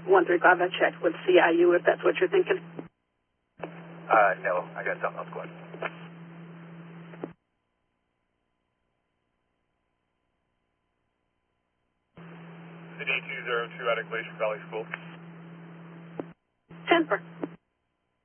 135, I checked with CIU if that's what you're thinking. No, I got something else going. City 202 out of Glacier Valley School. 10 for.